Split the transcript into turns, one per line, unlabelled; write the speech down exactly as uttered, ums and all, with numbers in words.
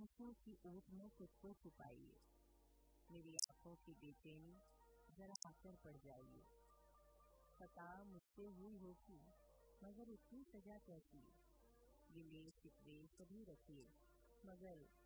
आंसू की ओट में खुद को छुपाइए। मेरी आंखों की बेचैनी जरा आकर पड़ जाइए। खता मुझसे हुई होगी मगर इतनी सजा कैसी। गिले शिकवे सभी रखिए मगर